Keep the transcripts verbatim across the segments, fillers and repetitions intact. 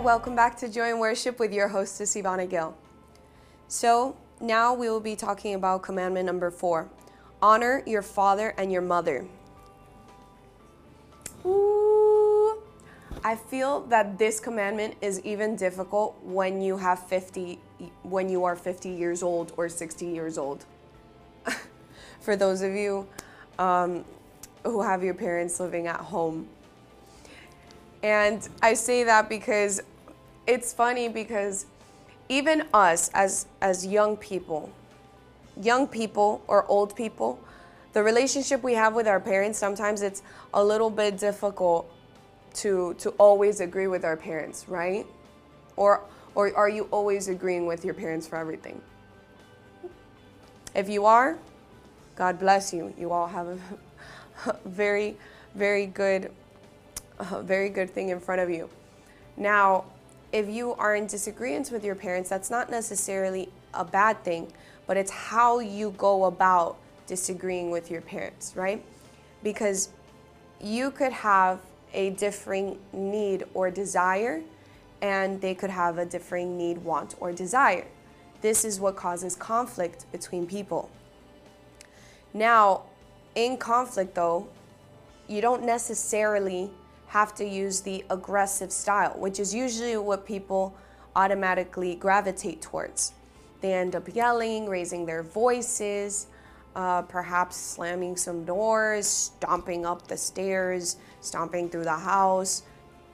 welcome back to Joy and Worship with your hostess, Ivana Gill. So now we will be talking about commandment number four. Honor your father and your mother. Ooh, I feel that this commandment is even difficult when you have fifty, when you are fifty years old or sixty years old. For those of you um, who have your parents living at home. And I say that because it's funny because even us as, as young people, young people or old people, the relationship we have with our parents, sometimes it's a little bit difficult to, to always agree with our parents, right? Or, or are you always agreeing with your parents for everything? If you are, God bless you. You all have a very, very good a very good thing in front of you. Now, if you are in disagreement with your parents, that's not necessarily a bad thing, but it's how you go about disagreeing with your parents, right? Because you could have a differing need or desire, and they could have a differing need, want, or desire. This is what causes conflict between people. Now, in conflict though, you don't necessarily have to use the aggressive style, which is usually what people automatically gravitate towards. They end up yelling, raising their voices, uh, perhaps slamming some doors, stomping up the stairs, stomping through the house.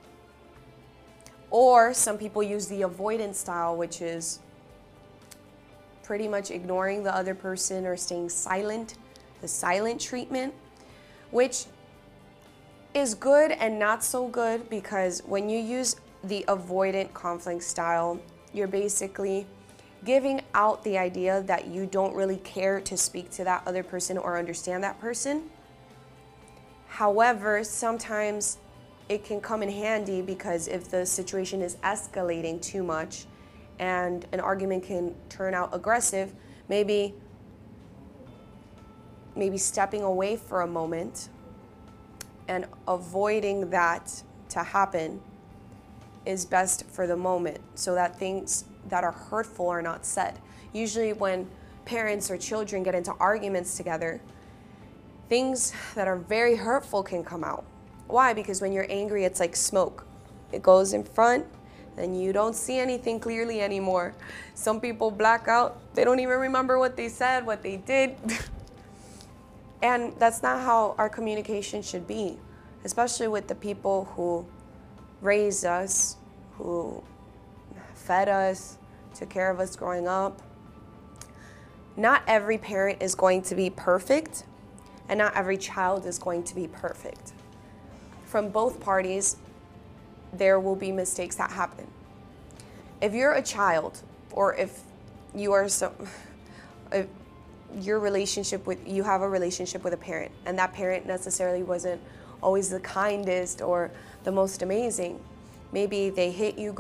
Or some people use the avoidance style, which is pretty much ignoring the other person or staying silent, the silent treatment, which is good and not so good, because when you use the avoidant conflict style, you're basically giving out the idea that you don't really care to speak to that other person or understand that person. However, sometimes it can come in handy, because if the situation is escalating too much and an argument can turn out aggressive, maybe maybe stepping away for a moment and avoiding that to happen is best for the moment, so that things that are hurtful are not said. Usually when parents or children get into arguments together, things that are very hurtful can come out. Why? Because when you're angry, it's like smoke. It goes in front, and you don't see anything clearly anymore. Some people black out. They don't even remember what they said, what they did. And that's not how our communication should be, especially with the people who raised us, who fed us, took care of us growing up. Not every parent is going to be perfect, and not every child is going to be perfect. From both parties, there will be mistakes that happen. If you're a child, or if you are so, if your relationship with, you have a relationship with a parent, and that parent necessarily wasn't always the kindest or the most amazing. Maybe they hit you